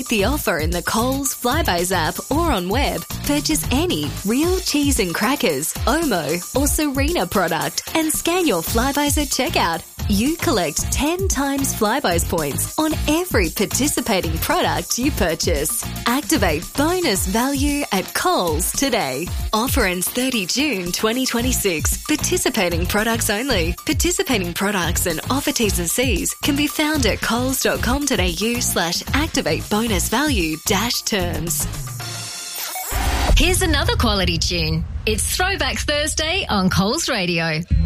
The offer in the Coles Flybuys app or on web. Purchase any real cheese and crackers, Omo or Serena product and scan your Flybuys at checkout. You collect 10 times Flybuys points on every participating product you purchase. Activate bonus value at Coles today. Offer ends 30 June 2026. Participating products only. Participating products and offer T's and C's can be found at coles.com.au/activate bonus value -terms. Here's another quality tune. It's Throwback Thursday on Coles Radio.